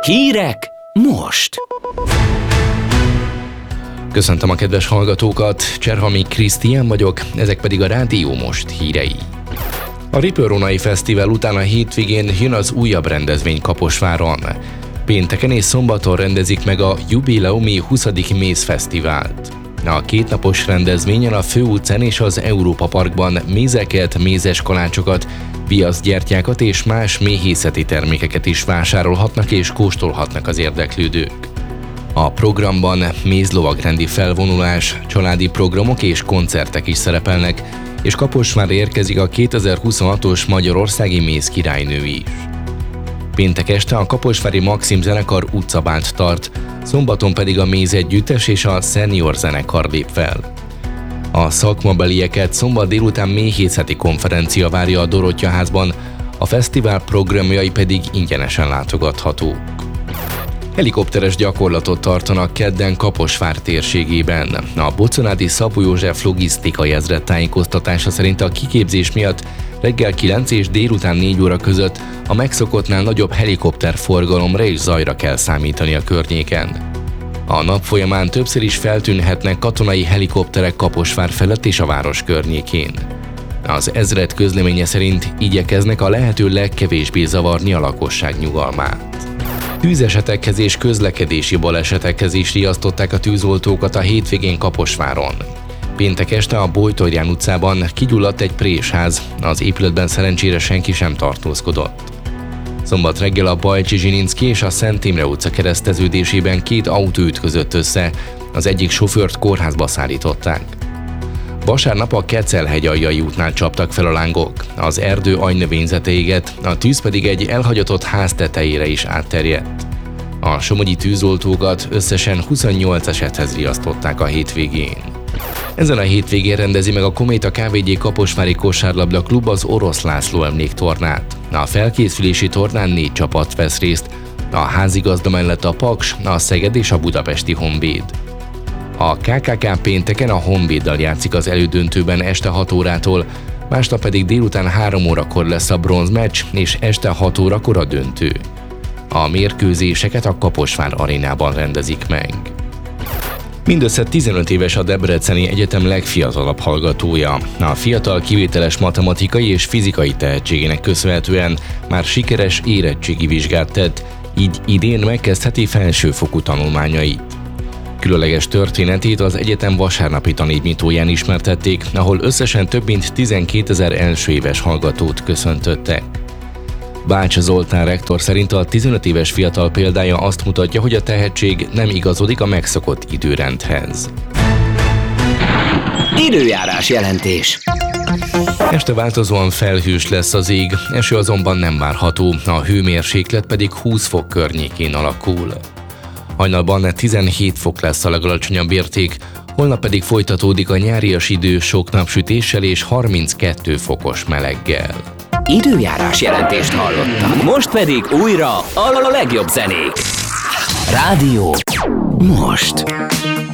Hírek most! Köszöntöm a kedves hallgatókat, Cserhami Krisztián vagyok, ezek pedig a Rádió Most hírei. A Ripőronai Fesztivál után a hétvégén jön az újabb rendezvény Kaposváron. Pénteken és szombaton rendezik meg a jubileumi 20. Mézfesztivált. A kétnapos rendezvényen a Főutcán és az Európa Parkban mézeket, mézes kalácsokat, viaszgyertyákat és más méhészeti termékeket is vásárolhatnak és kóstolhatnak az érdeklődők. A programban mézlovagrendi felvonulás, családi programok és koncertek is szerepelnek, és Kaposvárra érkezik a 2026-os Magyarországi Mézkirálynő is. Péntek este a kaposvári Maxim zenekar utcabált tart, szombaton pedig a Méz Együttes és a Senior zenekar lép fel. A szakmabelieket szombat délután méhészeti konferencia várja a Dorottya-házban, a fesztivál programjai pedig ingyenesen látogathatók. Helikopteres gyakorlatot tartanak kedden Kaposvár térségében. A Boconádi Szabó József logisztikai ezred tájékoztatása szerint a kiképzés miatt reggel 9 és délután 4 óra között a megszokottnál nagyobb helikopterforgalomra és zajra kell számítani a környéken. A nap folyamán többször is feltűnhetnek katonai helikopterek Kaposvár felett és a város környékén. Az ezred közleménye szerint igyekeznek a lehető legkevésbé zavarni a lakosság nyugalmát. Tűzesetekhez és közlekedési balesetekhez is riasztották a tűzoltókat a hétvégén Kaposváron. Péntek este a Bojtorján utcában kigyulladt egy présház, az épületben szerencsére senki sem tartózkodott. Szombat reggel a Bajcsi Zsininszky és a Szent Imre utca kereszteződésében 2 autó ütközött össze, az egyik sofőrt kórházba szállították. Vasárnap a Kecelhegy-aljai útnál csaptak fel a lángok, az erdő agynövényzete égett, a tűz pedig egy elhagyatott ház tetejére is átterjedt. A somogyi tűzoltókat összesen 28 esethez riasztották a hétvégén. Ezen a hétvégén rendezi meg a Kométa Kft. Kaposvári Kosárlabda Klub az Orosz László emléktornát. A felkészülési tornán 4 csapat vesz részt, a házigazda mellett a Paks, a Szeged és a Budapesti Honvéd. A KKK pénteken a Honvéddal játszik az elődöntőben este 6 órától, másnap pedig délután 3 órakor lesz a bronzmeccs, és este 6 órakor a döntő. A mérkőzéseket a Kaposvár arénában rendezik meg. Mindössze 15 éves a Debreceni Egyetem legfiatalabb hallgatója. A fiatal kivételes matematikai és fizikai tehetségének köszönhetően már sikeres érettségi vizsgát tett, így idén megkezdheti felsőfokú tanulmányait. Különleges történetét az egyetem vasárnapi tanévnyitóján ismertették, ahol összesen több mint 12 000 első éves hallgatót köszöntöttek. Bács Zoltán rektor szerint a 15 éves fiatal példája azt mutatja, hogy a tehetség nem igazodik a megszokott időrendhez. Időjárás jelentés. Este változóan felhős lesz az ég, eső azonban nem várható, a hőmérséklet pedig 20 fok környékén alakul. Hajnalban 17 fok lesz a legalacsonyabb érték, holnap pedig folytatódik a nyárias idő sok napsütéssel és 32 fokos meleggel. Időjárás jelentést hallottak. Most pedig újra a legjobb zenék. Rádió Most.